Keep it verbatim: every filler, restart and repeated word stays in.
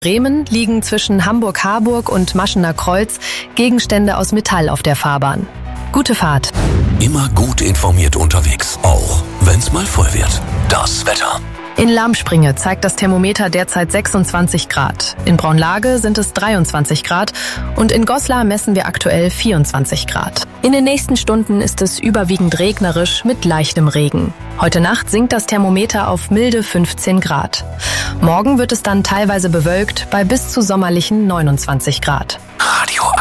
Bremen liegen zwischen Hamburg-Harburg und Maschener Kreuz Gegenstände aus Metall auf der Fahrbahn. Gute Fahrt. Immer gut informiert unterwegs, auch wenn's mal voll wird. Das Wetter. In Lamspringe zeigt das Thermometer derzeit sechsundzwanzig Grad. In Braunlage sind es dreiundzwanzig Grad und in Goslar messen wir aktuell vierundzwanzig Grad. In den nächsten Stunden ist es überwiegend regnerisch mit leichtem Regen. Heute Nacht sinkt das Thermometer auf milde fünfzehn Grad. Morgen wird es dann teilweise bewölkt bei bis zu sommerlichen neunundzwanzig Grad. Radio